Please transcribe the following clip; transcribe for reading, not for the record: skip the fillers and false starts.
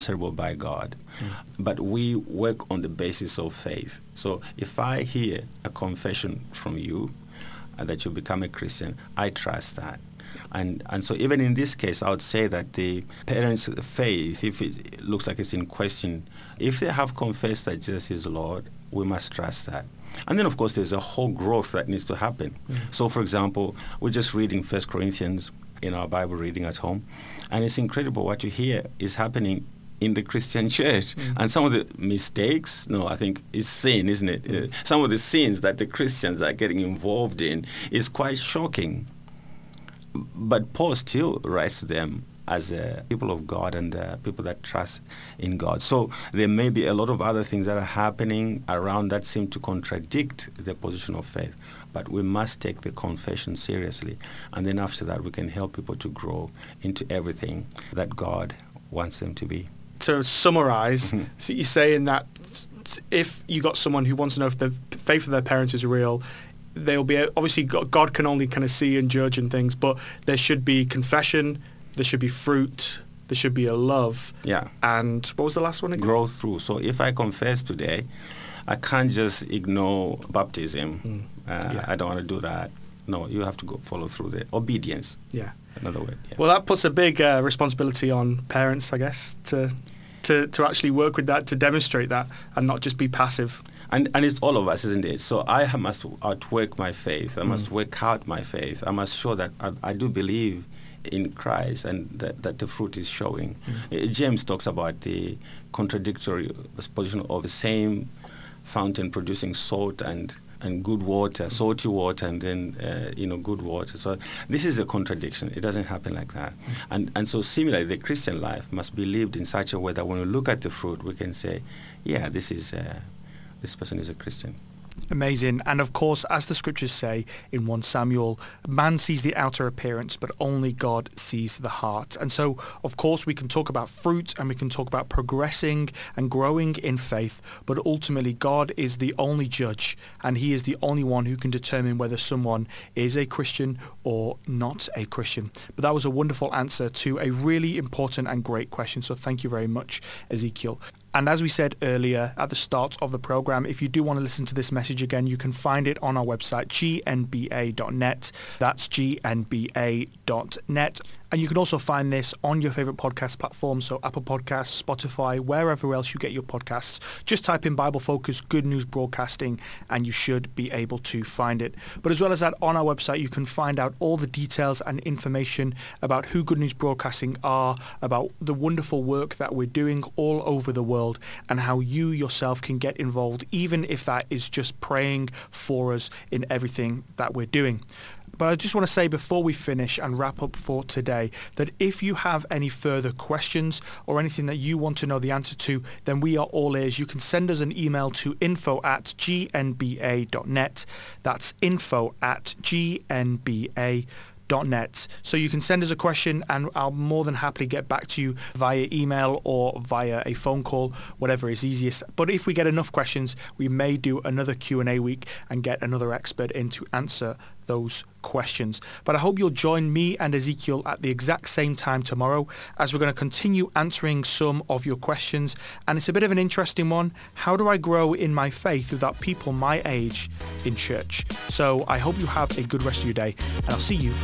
answerable by God. But we work on the basis of faith. So if I hear a confession from you that you become a Christian, I trust that. And so even in this case, I would say that the parents' faith, if it looks like it's in question, if they have confessed that Jesus is Lord, we must trust that. And then, of course, there's a whole growth that needs to happen. So, for example, we're just reading 1 Corinthians in our Bible reading at home, and it's incredible what you hear is happening in the Christian church. And some of the mistakes, I think it's sin, isn't it? Some of the sins that the Christians are getting involved in is quite shocking. But Paul still writes to them as people of God and people that trust in God. So there may be a lot of other things that are happening around that seem to contradict the position of faith. But we must take the confession seriously. And then after that, we can help people to grow into everything that God wants them to be. To summarize, so you're saying that if you got someone who wants to know if the faith of their parents is real, they'll be, obviously God can only kind of see and judge and things, but there should be confession, there should be fruit, there should be a love. Yeah. And what was the last one again? Grow through. So if I confess today, I can't just ignore baptism. I don't want to do that. No, you have to go follow through the obedience. Yeah. Another word. Yeah. Well, that puts a big responsibility on parents, I guess, to actually work with that, to demonstrate that, and not just be passive. And it's all of us, isn't it? So I must outwork my faith. I must work out my faith. I must show that I do believe in Christ and that the fruit is showing. James talks about the contradictory position of the same fountain producing salt and good water, salty water, and then good water. So this is a contradiction. It doesn't happen like that. And so similarly, the Christian life must be lived in such a way that when we look at the fruit, we can say, yeah, this person is a Christian. Amazing. And of course, as the scriptures say in 1 Samuel, man sees the outer appearance, but only God sees the heart. And so, of course, we can talk about fruit and we can talk about progressing and growing in faith, but ultimately God is the only judge, and he is the only one who can determine whether someone is a Christian or not a Christian. But that was a wonderful answer to a really important and great question. So thank you very much, Ezekiel. And as we said earlier at the start of the program, if you do want to listen to this message again, you can find it on our website, gnba.net. That's gnba.net. And you can also find this on your favorite podcast platform, so Apple Podcasts, Spotify, wherever else you get your podcasts. Just type in Bible Focus Good News Broadcasting and you should be able to find it. But as well as that, on our website, you can find out all the details and information about who Good News Broadcasting are, about the wonderful work that we're doing all over the world, and how you yourself can get involved, even if that is just praying for us in everything that we're doing. But I just want to say before we finish and wrap up for today that if you have any further questions or anything that you want to know the answer to, then we are all ears. You can send us an email to info@gnba.net. That's info@gnba.net. So you can send us a question and I'll more than happily get back to you via email or via a phone call, whatever is easiest. But if we get enough questions, we may do another Q&A week and get another expert in to answer those questions. But I hope you'll join me and Ezekiel at the exact same time tomorrow as we're going to continue answering some of your questions. And it's a bit of an interesting one. How do I grow in my faith without people my age in church? So I hope you have a good rest of your day, and I'll see you